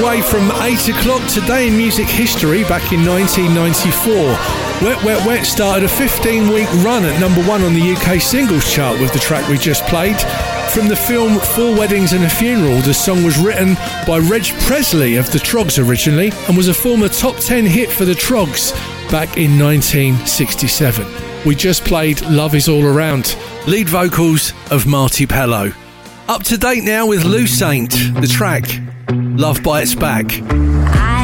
Away from 8 o'clock today in music history, back in 1994. Wet Wet Wet started a 15-week run at number 1 on the UK singles chart with the track we just played. From the film Four Weddings and a Funeral, the song was written by Reg Presley of the Troggs originally and was a former top 10 hit for the Troggs back in 1967. We just played Love Is All Around, lead vocals of Marty Pellow. Up to date now with Lou Saint, the track Love Bites Back.